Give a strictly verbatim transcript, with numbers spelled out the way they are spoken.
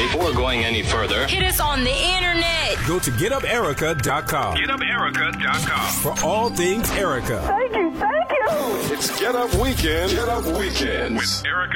Before going any further, hit us on the internet. Go to get up erica dot com. get up erica dot com. For all things Erica. Thank you, thank you. It's Get Up Weekend. Get Up Weekends. With Erica